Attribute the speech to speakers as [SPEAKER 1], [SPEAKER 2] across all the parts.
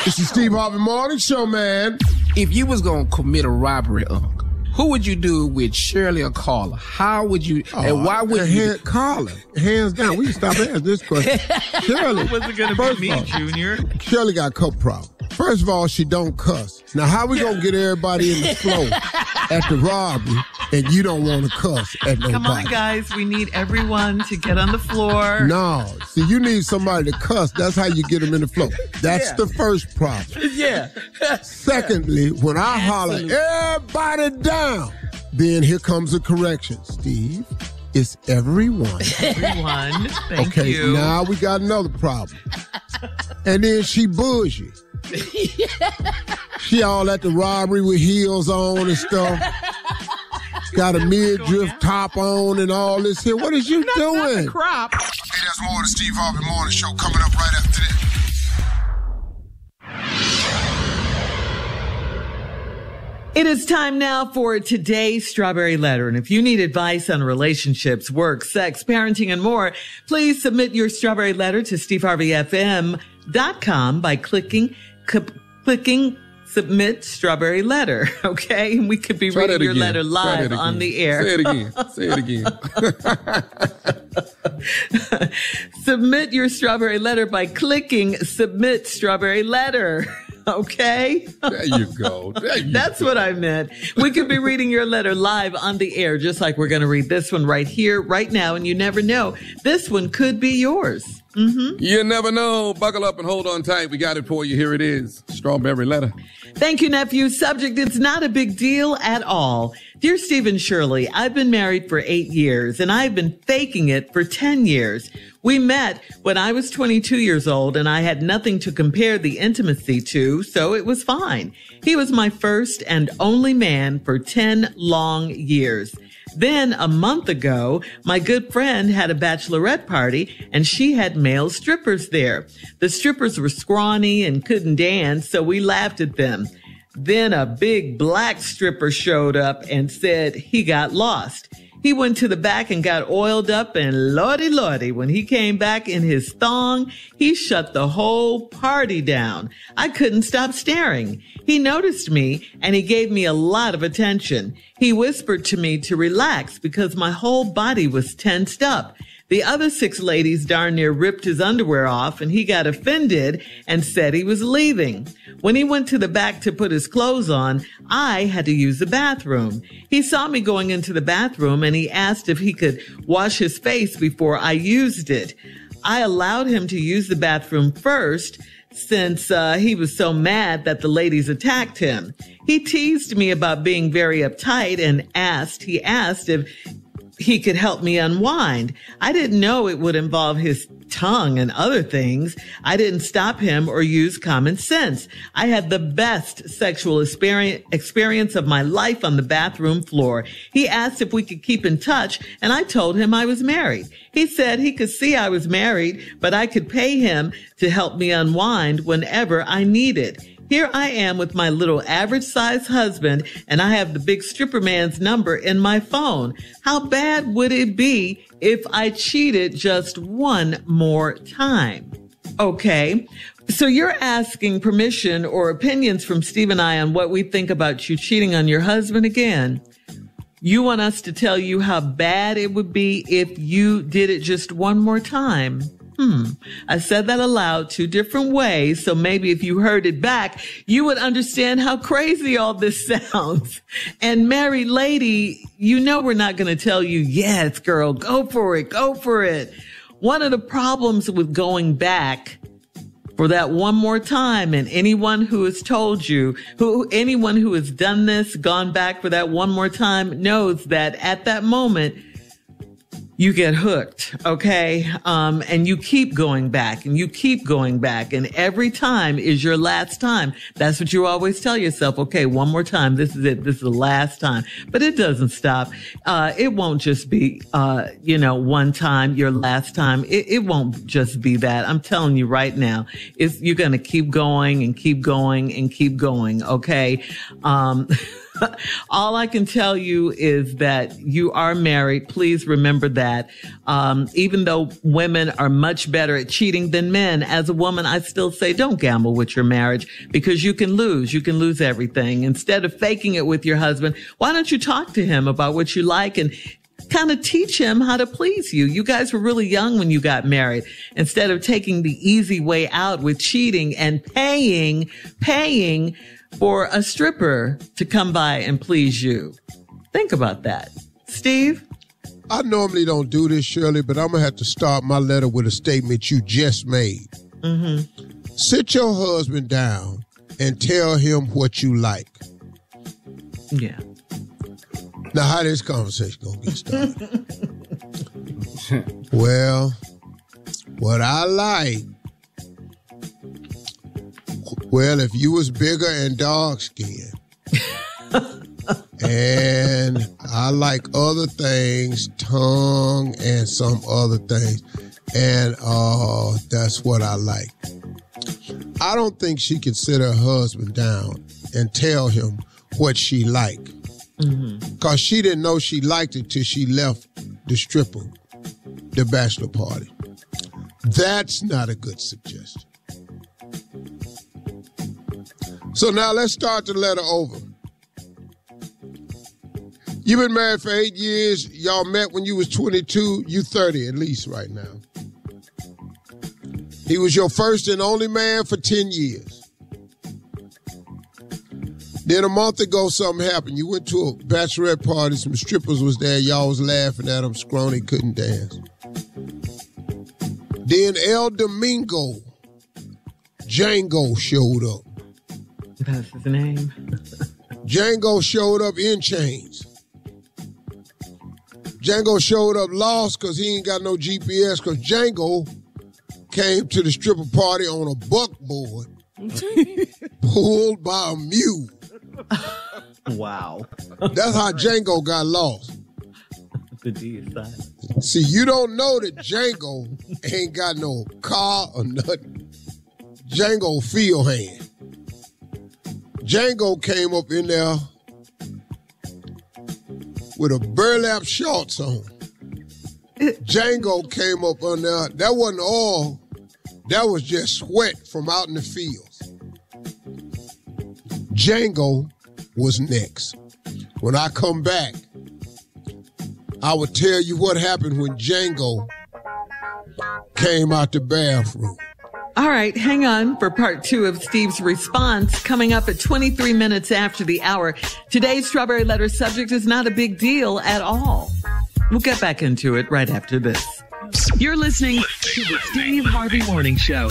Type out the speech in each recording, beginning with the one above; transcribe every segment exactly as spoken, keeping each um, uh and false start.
[SPEAKER 1] It's the Steve Harvey Morning Show, man.
[SPEAKER 2] If you was going to commit a robbery, Uncle, who would you do with, Shirley or Carla? How would you,
[SPEAKER 1] oh,
[SPEAKER 2] and why would
[SPEAKER 1] you?
[SPEAKER 2] you?
[SPEAKER 1] Carla, hands down. We can stop asking this question. Shirley.
[SPEAKER 3] Was it going to be me, Junior?
[SPEAKER 1] Shirley got a couple problems. First of all, she don't cuss. Now, how we going to get everybody in the flow at the robbery and you don't want to cuss at nobody?
[SPEAKER 3] Come on, guys. We need everyone to get on the floor.
[SPEAKER 1] No. See, you need somebody to cuss. That's how you get them in the flow. That's yeah. the first problem.
[SPEAKER 2] Yeah.
[SPEAKER 1] Secondly, when I
[SPEAKER 2] Absolutely.
[SPEAKER 1] holler, everybody down, then here comes the correction. Steve, it's everyone.
[SPEAKER 3] Everyone. Thank
[SPEAKER 1] okay,
[SPEAKER 3] you.
[SPEAKER 1] now we got another problem. And then she bougie. She all at the robbery with heels on and stuff. Got a midriff top on and all this here. What is you
[SPEAKER 3] not,
[SPEAKER 1] doing?
[SPEAKER 3] Not the crop.
[SPEAKER 1] Hey, there's more of the Steve Harvey Morning Show coming up right after this.
[SPEAKER 3] It is time now for today's Strawberry Letter. And if you need advice on relationships, work, sex, parenting, and more, please submit your Strawberry Letter to steve harvey f m dot com by clicking, c- clicking submit Strawberry Letter. Okay. And we could be
[SPEAKER 2] Try
[SPEAKER 3] reading your
[SPEAKER 2] again.
[SPEAKER 3] letter live on the air.
[SPEAKER 2] Say it again. Say it again.
[SPEAKER 3] Submit your Strawberry Letter by clicking submit Strawberry Letter. Okay?
[SPEAKER 2] There you go. There you
[SPEAKER 3] That's
[SPEAKER 2] go.
[SPEAKER 3] what I meant. We could be reading your letter live on the air, just like we're going to read this one right here, right now. And you never know. This one could be yours. Mm-hmm.
[SPEAKER 2] You never know. Buckle up and hold on tight. We got it for you. Here it is. Strawberry Letter.
[SPEAKER 3] Thank you, nephew. Subject, it's not a big deal at all. Dear Steve and Shirley, I've been married for eight years and I've been faking it for ten years. We met when I was twenty-two years old and I had nothing to compare the intimacy to, so it was fine. He was my first and only man for ten long years. Then a month ago, my good friend had a bachelorette party and she had male strippers there. The strippers were scrawny and couldn't dance, so we laughed at them. Then a big black stripper showed up and said he got lost. He went to the back and got oiled up, and lordy lordy, when he came back in his thong, he shut the whole party down. I couldn't stop staring. He noticed me and he gave me a lot of attention. He whispered to me to relax because my whole body was tensed up. The other six ladies darn near ripped his underwear off and he got offended and said he was leaving. When he went to the back to put his clothes on, I had to use the bathroom. He saw me going into the bathroom and he asked if he could wash his face before I used it. I allowed him to use the bathroom first since uh, he was so mad that the ladies attacked him. He teased me about being very uptight and asked, he asked if he could help me unwind. I didn't know it would involve his tongue and other things. I didn't stop him or use common sense. I had the best sexual experience, experience of my life on the bathroom floor. He asked if we could keep in touch, and I told him I was married. He said he could see I was married, but I could pay him to help me unwind whenever I needed. Here I am with my little average-sized husband, and I have the big stripper man's number in my phone. How bad would it be if I cheated just one more time? Okay, so you're asking permission or opinions from Steve and I on what we think about you cheating on your husband again. You want us to tell you how bad it would be if you did it just one more time. Hmm. I said that aloud two different ways, so maybe if you heard it back, you would understand how crazy all this sounds. And married lady, you know we're not going to tell you, yes, girl, go for it, go for it. One of the problems with going back for that one more time, and anyone who has told you, who anyone who has done this, gone back for that one more time, knows that at that moment, you get hooked, okay? Um, and you keep going back and you keep going back. And every time is your last time. That's what you always tell yourself. Okay, one more time. This is it. This is the last time. But it doesn't stop. Uh, it won't just be, uh, you know, one time, your last time. It, it won't just be that. I'm telling you right now, it's, you're going to keep going and keep going and keep going, okay? Um, All I can tell you is that you are married. Please remember that. Um, even though women are much better at cheating than men, as a woman, I still say don't gamble with your marriage because you can lose. You can lose everything. Instead of faking it with your husband, why don't you talk to him about what you like and kind of teach him how to please you? You guys were really young when you got married. Instead of taking the easy way out with cheating and paying, paying for a stripper to come by and please you. Think about that. Steve?
[SPEAKER 1] I normally don't do this, Shirley, but I'm going to have to start my letter with a statement you just made. Mm-hmm. Sit your husband down and tell him what you like.
[SPEAKER 3] Yeah.
[SPEAKER 1] Now, how this conversation going to get started? Well, what I like, well, if you was bigger and dark-skinned, and I like other things, tongue and some other things, and uh, that's what I like. I don't think she can sit her husband down and tell him what she like, because mm-hmm. she didn't know she liked it till she left the stripper, the bachelor party. That's not a good suggestion. So now let's start the letter over. You've been married for eight years. Y'all met when you was twenty-two. You thirty at least right now. He was your first and only man for ten years. Then a month ago, something happened. You went to a bachelorette party. Some strippers was there. Y'all was laughing at him. Scrawny couldn't dance. Then El Domingo, Django showed up.
[SPEAKER 3] That's his name.
[SPEAKER 1] Django showed up in chains. Django showed up lost because he ain't got no G P S, because Django came to the stripper party on a buckboard pulled by a mule.
[SPEAKER 3] Wow.
[SPEAKER 1] That's how Django got lost.
[SPEAKER 3] The D side.
[SPEAKER 1] See, you don't know that Django ain't got no car or nothing. Django field hand. Django came up in there with a burlap shorts on. Django came up on there. That wasn't all. That was just sweat from out in the fields. Django was next. When I come back, I will tell you what happened when Django came out the bathroom.
[SPEAKER 3] All right, hang on for part two of Steve's response coming up at twenty-three minutes after the hour. Today's Strawberry Letter subject is not a big deal at all. We'll get back into it right after this.
[SPEAKER 4] You're listening to the Steve Harvey Morning Show.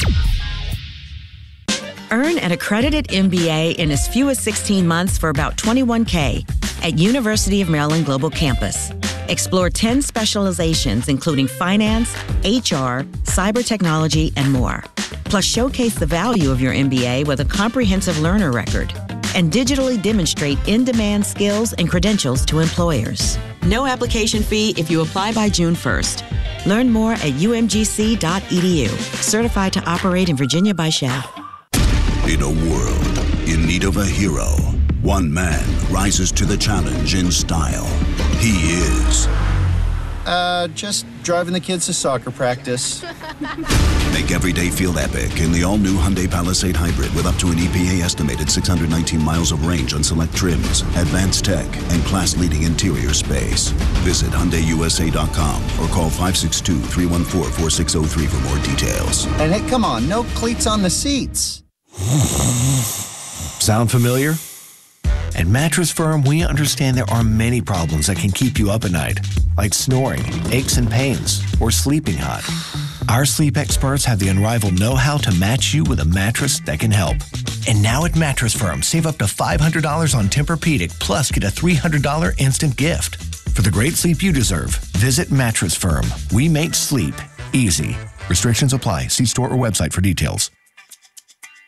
[SPEAKER 5] Earn an accredited M B A in as few as sixteen months for about twenty-one K at University of Maryland Global Campus. Explore ten specializations, including finance, H R, cyber technology, and more. Plus, showcase the value of your M B A with a comprehensive learner record and digitally demonstrate in-demand skills and credentials to employers. No application fee if you apply by June first. Learn more at U M G C dot E D U. Certified to operate in Virginia by Shell.
[SPEAKER 6] In a world in need of a hero, one man rises to the challenge in style. He is...
[SPEAKER 7] Uh, just driving the kids to soccer practice.
[SPEAKER 6] Make every day feel epic in the all-new Hyundai Palisade Hybrid with up to an E P A estimated six hundred nineteen miles of range on select trims, advanced tech, and class-leading interior space. Visit Hyundai U S A dot com or call five six two, three one four, four six zero three for more details.
[SPEAKER 7] And hey, come on, no cleats on the seats.
[SPEAKER 8] Sound familiar? At Mattress Firm, we understand there are many problems that can keep you up at night, like snoring, aches and pains, or sleeping hot. Our sleep experts have the unrivaled know-how to match you with a mattress that can help. And now at Mattress Firm, save up to five hundred dollars on Tempur-Pedic, plus get a three hundred dollars instant gift. For the great sleep you deserve, visit Mattress Firm. We make sleep easy. Restrictions apply. See store or website for details.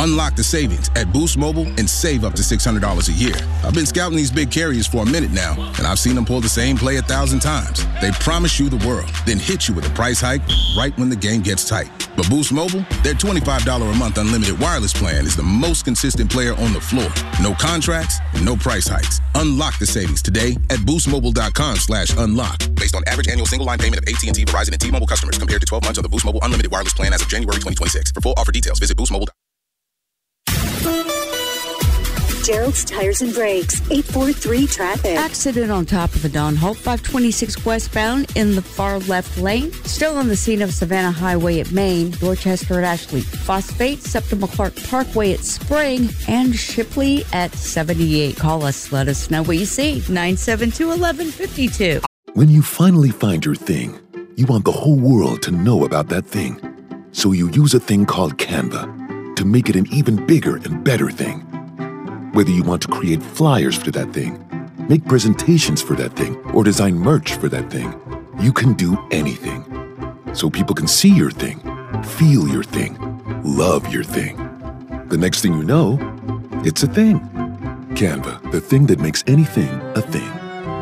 [SPEAKER 9] Unlock the savings at Boost Mobile and save up to six hundred dollars a year. I've been scouting these big carriers for a minute now, and I've seen them pull the same play a thousand times. They promise you the world, then hit you with a price hike right when the game gets tight. But Boost Mobile, their twenty-five dollars a month unlimited wireless plan is the most consistent player on the floor. No contracts, no price hikes. Unlock the savings today at boostmobile.com slash unlock. Based on average annual single line payment of A T and T, Verizon, and T-Mobile customers compared to twelve months of the Boost Mobile unlimited wireless plan as of January twenty twenty-six. For full offer details, visit boost mobile dot com.
[SPEAKER 10] Gerald's Tires and Brakes, eight four three traffic.
[SPEAKER 11] Accident on top of the Don Hope, five twenty-six westbound in the far left lane. Still on the scene of Savannah Highway at Maine, Dorchester at Ashley Phosphate, Septima Clark Parkway at Spring, and Shipley at seventy-eight. Call us, let us know what you see. nine seven two, one one five two.
[SPEAKER 12] When you finally find your thing, you want the whole world to know about that thing. So you use a thing called Canva to make it an even bigger and better thing. Whether you want to create flyers for that thing, make presentations for that thing, or design merch for that thing, you can do anything. So people can see your thing, feel your thing, love your thing. The next thing you know, it's a thing. Canva, the thing that makes anything a thing.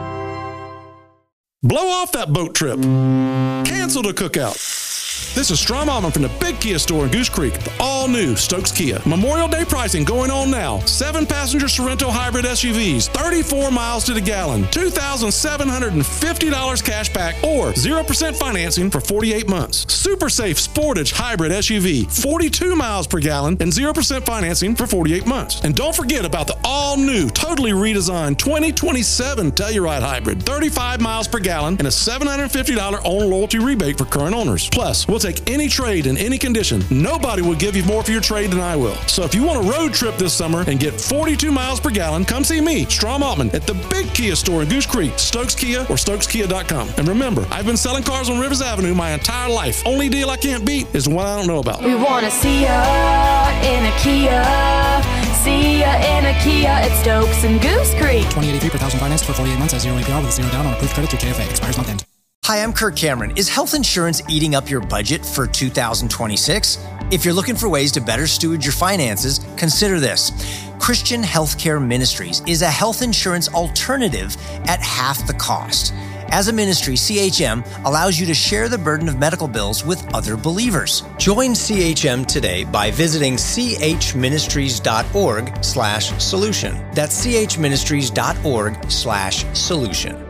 [SPEAKER 13] Blow off that boat trip. Cancel the cookout. This is Strom Allman from the Big Kia store in Goose Creek. The all-new Stokes Kia. Memorial Day pricing going on now. Seven-passenger Sorrento hybrid S U Vs, thirty-four miles to the gallon, two thousand seven hundred fifty dollars cash back, or zero percent financing for forty-eight months. Super Safe Sportage hybrid S U V, forty-two miles per gallon, and zero percent financing for forty-eight months. And don't forget about the all-new, totally redesigned twenty twenty-seven Telluride hybrid, thirty-five miles per gallon, and a seven hundred fifty dollars own loyalty rebate for current owners. Plus, we'll take any trade in any condition. Nobody will give you more for your trade than I will. So if you want a road trip this summer and get forty-two miles per gallon, come see me, Strom Altman, at the Big Kia store in Goose Creek, Stokes Kia or stokes kia dot com. And remember, I've been selling cars on Rivers Avenue my entire life. Only deal I can't beat is the one I don't know about.
[SPEAKER 14] We want to see ya in a Kia. See ya in a Kia at Stokes and Goose Creek.
[SPEAKER 15] twenty eighty-three per thousand financed for forty-eight months at zero A P R with zero down on approved credit through K F A. Expires month end.
[SPEAKER 16] Hi, I'm Kirk Cameron. Is health insurance eating up your budget for two thousand twenty-six? If you're looking for ways to better steward your finances, consider this. Christian Healthcare Ministries is a health insurance alternative at half the cost. As a ministry, C H M allows you to share the burden of medical bills with other believers. Join C H M today by visiting chministries.org slash solution. That's chministries.org slash solution.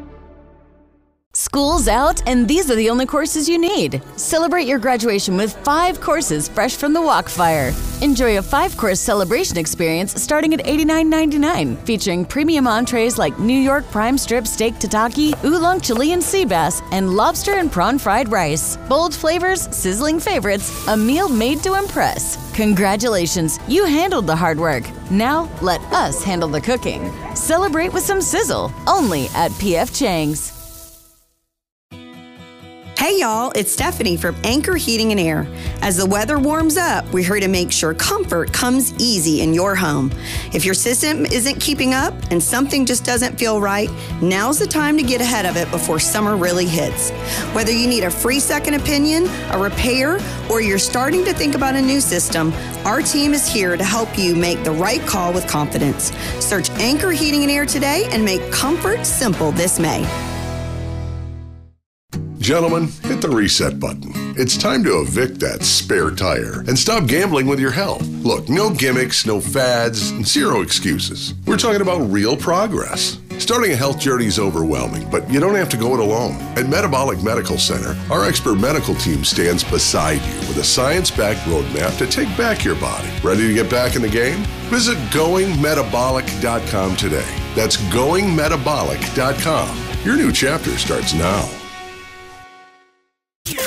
[SPEAKER 17] School's out, and these are the only courses you need. Celebrate your graduation with five courses fresh from the Walkfire. Enjoy a five-course celebration experience starting at eighty-nine ninety-nine, featuring premium entrees like New York prime strip steak tataki, oolong Chilean sea bass, and lobster and prawn fried rice. Bold flavors, sizzling favorites, a meal made to impress. Congratulations, you handled the hard work. Now let us handle the cooking. Celebrate with some sizzle, only at P F Chang's.
[SPEAKER 18] Hey y'all, it's Stephanie from Anchor Heating and Air. As the weather warms up, we're here to make sure comfort comes easy in your home. If your system isn't keeping up and something just doesn't feel right, now's the time to get ahead of it before summer really hits. Whether you need a free second opinion, a repair, or you're starting to think about a new system, our team is here to help you make the right call with confidence. Search Anchor Heating and Air today and make comfort simple this May.
[SPEAKER 19] Gentlemen, hit the reset button. It's time to evict that spare tire and stop gambling with your health. Look, no gimmicks, no fads, and zero excuses. We're talking about real progress. Starting a health journey is overwhelming, but you don't have to go it alone. At Metabolic Medical Center, our expert medical team stands beside you with a science-backed roadmap to take back your body. Ready to get back in the game? Visit going metabolic dot com today. That's going metabolic dot com. Your new chapter starts now.